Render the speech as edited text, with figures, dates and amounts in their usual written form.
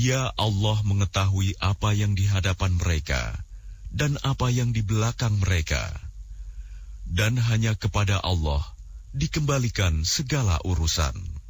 Dia Allah mengetahui apa yang di hadapan mereka dan apa yang di belakang mereka. Dan hanya kepada Allah dikembalikan segala urusan.